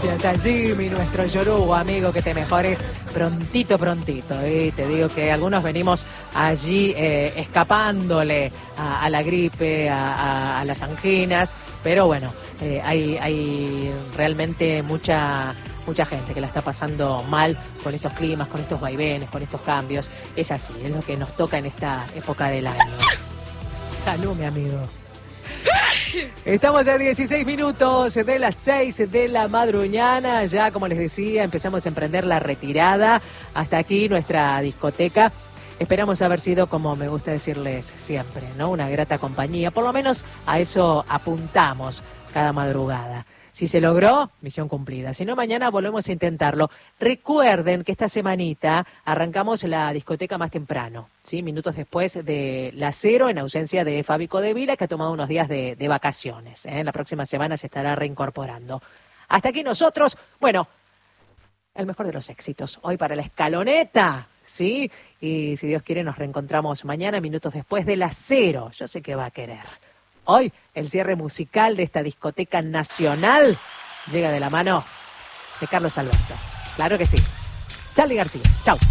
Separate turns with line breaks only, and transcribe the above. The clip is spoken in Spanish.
Gracias a Jimmy, nuestro yoruba amigo, que te mejores prontito. Te digo que algunos venimos allí escapándole a la gripe, a las anginas, pero bueno, hay realmente mucha gente que la está pasando mal con estos climas, con estos vaivenes, con estos cambios. Es así, es lo que nos toca en esta época del año. Salud, mi amigo. Estamos a 16 minutos de las 6 de la madrugada. Ya, como les decía, empezamos a emprender la retirada. Hasta aquí nuestra discoteca. Esperamos haber sido, como me gusta decirles siempre, ¿no? Una grata compañía. Por lo menos a eso apuntamos cada madrugada. Si se logró, misión cumplida. Si no, mañana volvemos a intentarlo. Recuerden que esta semanita arrancamos la discoteca más temprano, ¿sí? Minutos después de las 0, en ausencia de Fabi Codevila, que ha tomado unos días de vacaciones. La próxima semana se estará reincorporando. Hasta aquí nosotros. Bueno, el mejor de los éxitos. Hoy para la escaloneta, ¿sí? Y si Dios quiere, nos reencontramos mañana, minutos después de las 0. Yo sé que va a querer. Hoy, el cierre musical de esta discoteca nacional llega de la mano de Carlos Alberto. Claro que sí. Charly García. Chau.